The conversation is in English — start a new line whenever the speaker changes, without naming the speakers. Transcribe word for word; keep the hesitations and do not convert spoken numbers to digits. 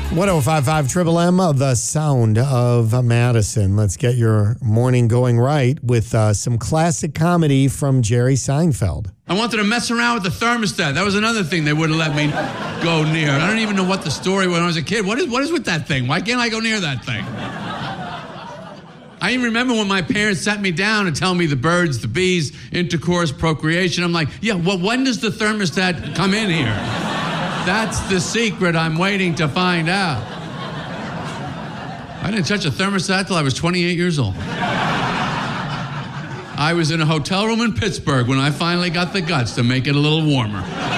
one oh five point five Triple M, the sound of Madison. Let's get your morning going right with uh, some classic comedy from Jerry Seinfeld.
I wanted to mess around with the thermostat. That was another thing they wouldn't let me go near. I don't even know what the story was when I was a kid. What is what is with that thing? Why can't I go near that thing? I even remember when my parents sat me down to tell me the birds, the bees, intercourse, procreation. I'm like, yeah, well, when does the thermostat come in here? That's the secret I'm waiting to find out. I didn't touch a thermostat till I was twenty-eight years old. I was in a hotel room in Pittsburgh when I finally got the guts to make it a little warmer.